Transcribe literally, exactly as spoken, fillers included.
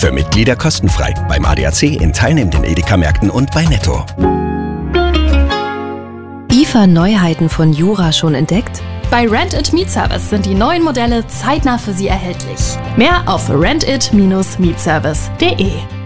Für Mitglieder kostenfrei. Beim A D A C, in teilnehmenden Edeka-Märkten und bei Netto. I F A-Neuheiten von Jura schon entdeckt? Bei Rent-It Mietservice sind die neuen Modelle zeitnah für Sie erhältlich. Mehr auf rentit Mietservice punkt de.